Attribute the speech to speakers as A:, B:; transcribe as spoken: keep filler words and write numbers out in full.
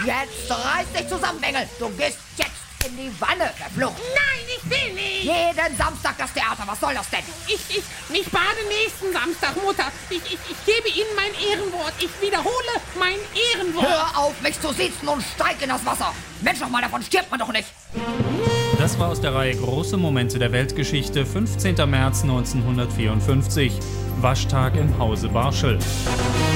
A: Jetzt reiß dich zusammen, Bengel. Du gehst jetzt in die Wanne, verflucht.
B: Nein, ich will nicht.
A: Jeden Samstag das Theater, was soll das denn?
B: Ich, ich, ich bade nächsten Samstag, Mutter. Ich, ich, ich gebe Ihnen mein Ehrenwort. Ich wiederhole mein Ehrenwort.
A: Hör auf, mich zu siezen und steig in das Wasser. Mensch, noch mal, davon stirbt man doch nicht.
C: Das war aus der Reihe Große Momente der Weltgeschichte, fünfzehnter März neunzehnhundertvierundfünfzig. Waschtag im Hause Barschel.